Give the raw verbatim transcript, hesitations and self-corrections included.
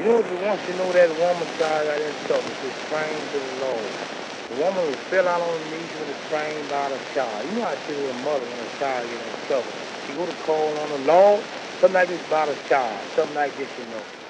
You know, once you know that woman child got in trouble, she's praying to the Lord. The woman who fell out on her knees when it's trained by the child. You know how she was a mother when a child get in trouble. She go to call on the Lord, something like this about a child, something like this, you know.